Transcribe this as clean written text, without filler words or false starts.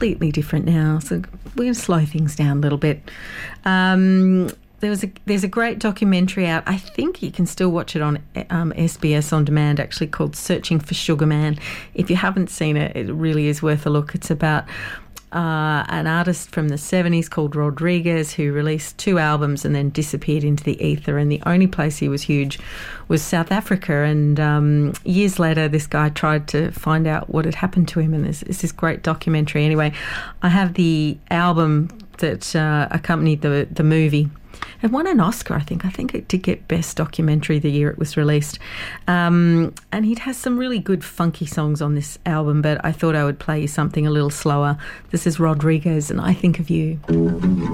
completely different now. So we're going to slow things down a little bit. There's a great documentary out. I think you can still watch it on SBS On Demand, actually, called Searching for Sugar Man. If you haven't seen it, it really is worth a look. It's about an artist from the 70s called Rodriguez who released 2 albums and then disappeared into the ether, and the only place he was huge was South Africa. And years later, this guy tried to find out what had happened to him, and it's this great documentary. Anyway, I have the album that accompanied the movie. It won an Oscar, I think it did get Best Documentary the year it was released. And he has some really good funky songs on this album, but I thought I would play you something a little slower. This is Rodriguez and I Think of You.